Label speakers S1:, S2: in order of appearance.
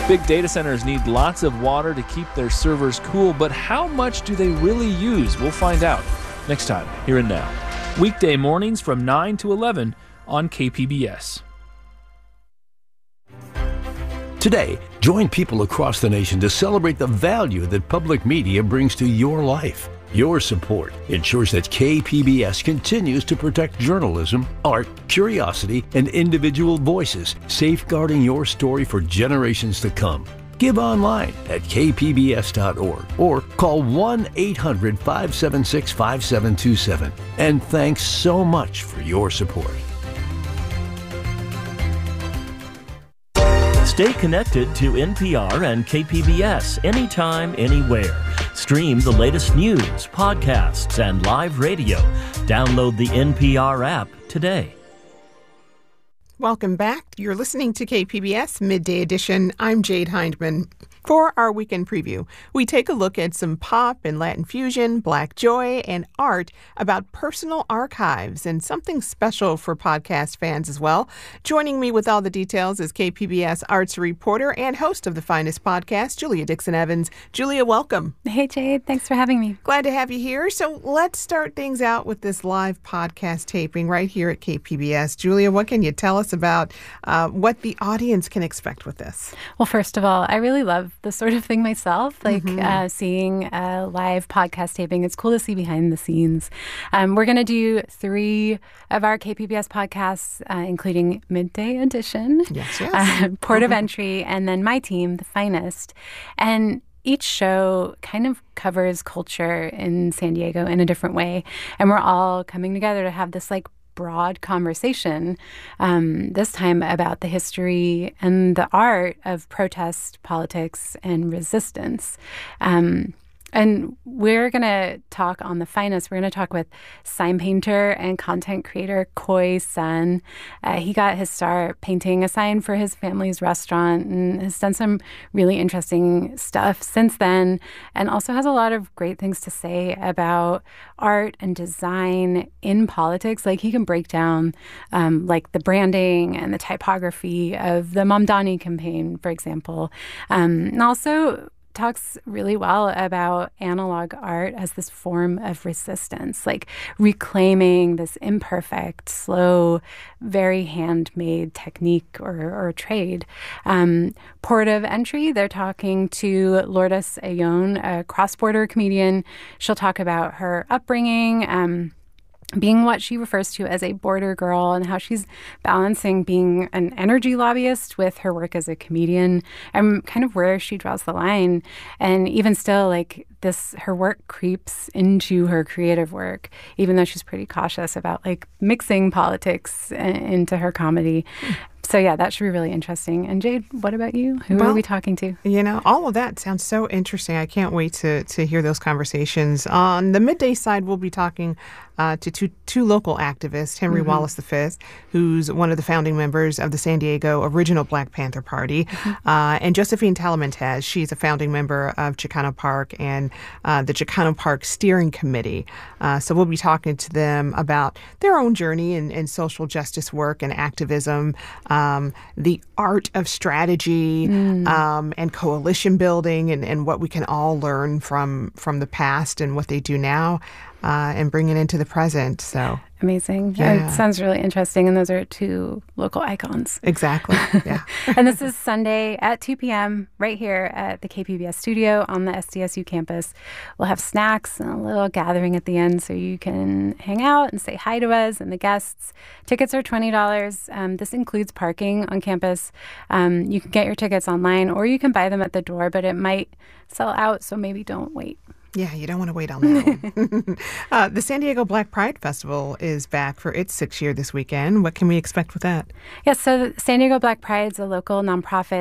S1: Big data centers need lots of water to keep their servers cool, but how much do they really use? We'll find out next time, here and now. Weekday mornings from 9 to 11 on KPBS.
S2: Today, join people across the nation to celebrate the value that public media brings to your life. Your support ensures that KPBS continues to protect journalism, art, curiosity, and individual voices, safeguarding your story for generations to come. Give online at kpbs.org or call 1-800-576-5727. And thanks so much for your support.
S3: Stay connected to NPR and KPBS anytime, anywhere. Stream the latest news, podcasts, and live radio. Download the NPR app today.
S4: Welcome back. You're listening to KPBS Midday Edition. I'm Jade Hindman. For our weekend preview, we take a look at some pop and Latin fusion, Black joy, and art about personal archives and something special for podcast fans as well. Joining me with all the details is KPBS arts reporter and host of the Finest podcast, Julia Dixon Evans. Julia, welcome.
S5: Hey, Jade. Thanks for having me.
S4: Glad to have you here. So let's start things out with this live podcast taping right here at KPBS. Julia, what can you tell us about what the audience can expect with this?
S5: Well, first of all, I really love this sort of thing myself, like seeing a live podcast taping. It's cool to see behind the scenes. We're going to do 3 of our KPBS podcasts, including Midday Edition, Port of Entry, and then my team, The Finest. And each show kind of covers culture in San Diego in a different way. And we're all coming together to have this broad conversation, this time about the history and the art of protest, politics, and resistance. And we're going to talk on The Finest. We're going to talk with sign painter and content creator Khoi Sun. He got his start painting a sign for his family's restaurant and has done some really interesting stuff since then, and also has a lot of great things to say about art and design in politics. Like, he can break down the branding and the typography of the Mamdani campaign, for example. And also talks really well about analog art as this form of resistance, like reclaiming this imperfect, slow, very handmade technique or trade. Port of Entry, they're talking to Lourdes Ayon, a cross-border comedian. She'll talk about her upbringing, being what she refers to as a border girl, and how she's balancing being an energy lobbyist with her work as a comedian, and kind of where she draws the line. And even still, her work creeps into her creative work, even though she's pretty cautious about mixing politics into her comedy. So, yeah, that should be really interesting. And, Jade, what about you? Who are we talking to?
S4: All of that sounds so interesting. I can't wait to hear those conversations. On the midday side, we'll be talking to two local activists, Henry Wallace V, who's one of the founding members of the San Diego original Black Panther Party, and Josephine Talamantes. She's a founding member of Chicano Park and the Chicano Park Steering Committee. So we'll be talking to them about their own journey in social justice work and activism, the art of strategy and coalition building, and what we can all learn from the past and what they do now, and bring it into the present. So
S5: amazing. Yeah. It sounds really interesting. And those are 2 local icons.
S4: Exactly. Yeah.
S5: And this is Sunday at 2 p.m. right here at the KPBS studio on the SDSU campus. We'll have snacks and a little gathering at the end so you can hang out and say hi to us and the guests. Tickets are $20. This includes parking on campus. You can get your tickets online or you can buy them at the door, but it might sell out, so maybe don't wait.
S4: Yeah, you don't want to wait on that one. The San Diego Black Pride Festival is back for its 6th year this weekend. What can we expect with that?
S5: Yes, so San Diego Black Pride is a local nonprofit